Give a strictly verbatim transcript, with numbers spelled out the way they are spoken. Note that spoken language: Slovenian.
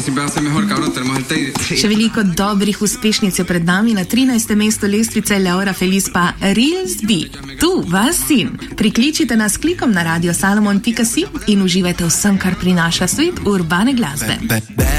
Še veliko dobrih uspešnic je pred nami. Na trinajstem mestu lestvice Laura Feliz pa Reels B. Tu, vas sin. Prikličite nas klikom na radio salomon pika si in uživajte vsem, kar prinaša svet urbane glasbe.